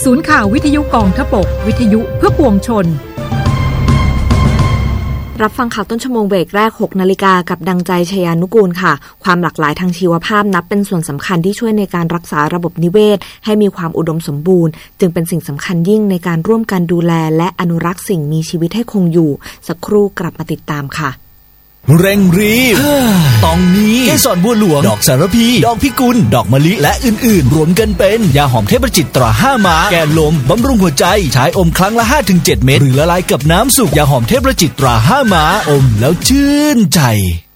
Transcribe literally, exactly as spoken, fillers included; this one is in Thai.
ศูนย์ข่าววิทยุกองทพบกวิทยุเพื่อปวงชนรับฟังข่าวต้นชั่วโมงเบรกแรก หกนาฬิกากับดังใจชยานุกูลค่ะความหลากหลายทางชีวภาพนับเป็นส่วนสำคัญที่ช่วยในการรักษาระบบนิเวศให้มีความอุดมสมบูรณ์จึงเป็นสิ่งสำคัญยิ่งในการร่วมกันดูแลและอนุรักษ์สิ่งมีชีวิตให้คงอยู่สักครู่กลับมาติดตามค่ะเร่งรีบตองนี้เกสรบัวหลวงดอกสารพีดอกพิกุลดอกมะลิและอื่นๆรวมกันเป็นยาหอมเทพจิตตราห้าม้าแก้ลมบำรุงหัวใจใช้อมครั้งละ ห้าถึงเจ็ด เม็ดหรือละลายกับน้ำสุกยาหอมเทพจิตตราห้าม้าอมแล้วชื่นใจ